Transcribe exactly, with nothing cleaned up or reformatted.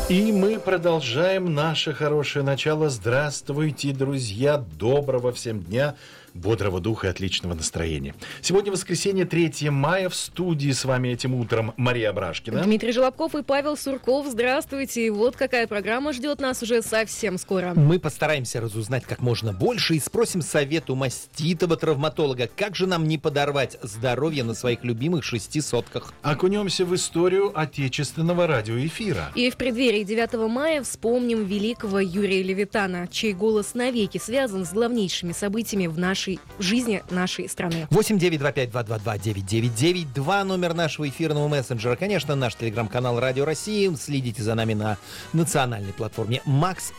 И мы продолжаем наше хорошее начало. Здравствуйте, друзья! Доброго всем дня, бодрого духа и отличного настроения. Сегодня воскресенье, третьего мая. В студии с вами этим утром Мария Абрашкина, Дмитрий Желобков и Павел Сурков. Здравствуйте! И вот какая программа ждет нас уже совсем скоро. Мы постараемся разузнать как можно больше и спросим совет у маститого травматолога. Как же нам не подорвать здоровье на своих любимых шести сотках? окунемся в историю отечественного радиоэфира. И в преддверии девятого мая вспомним великого Юрия Левитана, чей голос навеки связан с главнейшими событиями в нашей жизни, нашей страны. восемь девять два пять два два два девять девять девять два номер нашего эфирного мессенджера. Конечно, наш телеграм-канал Радио России. Следите за нами на национальной платформе Макс